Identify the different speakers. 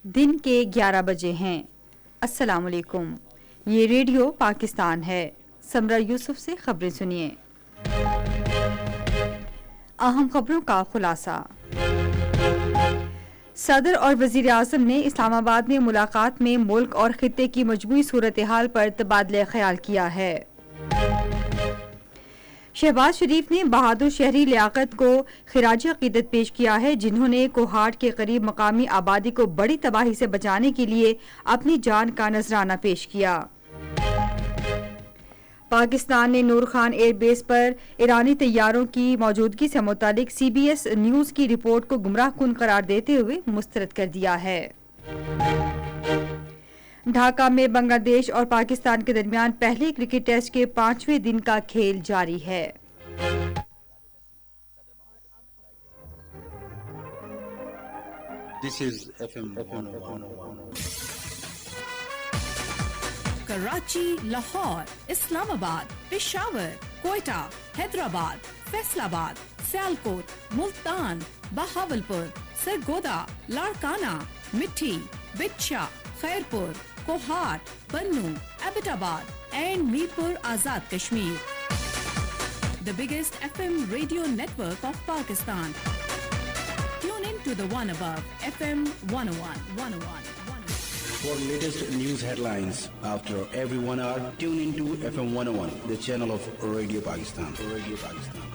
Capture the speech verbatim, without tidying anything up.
Speaker 1: دن کے گیارہ بجے ہیں۔ السلام علیکم، یہ ریڈیو پاکستان ہے۔ سمرہ یوسف سے خبریں سنیے۔ اہم خبروں کا خلاصہ۔ صدر اور وزیر اعظم نے اسلام آباد میں ملاقات میں ملک اور خطے کی مجموعی صورتحال پر تبادلہ خیال کیا ہے۔ شہباز شریف نے بہادر شہری لیاقت کو خراج عقیدت پیش کیا ہے، جنہوں نے کوہاٹ کے قریب مقامی آبادی کو بڑی تباہی سے بچانے کے لیے اپنی جان کا نذرانہ پیش کیا۔ پاکستان نے نور خان ایئر بیس پر ایرانی طیاروں کی موجودگی سے متعلق سی بی ایس نیوز کی رپورٹ کو گمراہ کن قرار دیتے ہوئے مسترد کر دیا ہے۔ ڈھاکہ میں بنگلہ دیش اور پاکستان کے درمیان پہلے کرکٹ ٹیسٹ کے پانچویں دن کا کھیل جاری ہے۔
Speaker 2: This is F M one oh one.
Speaker 3: Karachi, Lahore, اسلام آباد، پشاور، کوئٹہ، حیدرآباد، فیصل آباد، سیالکوٹ، ملتان، بہاولپور، سرگودا، لاڑکانہ، مٹھی، بچھا، خیرپور، کوہاٹ، بنو، ایبٹ آباد and Mirpur Azad Kashmir. The biggest F M radio network of Pakistan. Tune in to the one above, F M one oh one, one oh one.
Speaker 2: For latest news headlines after every one hour, tune into F M one oh one, the channel of Radio Pakistan. Radio Pakistan.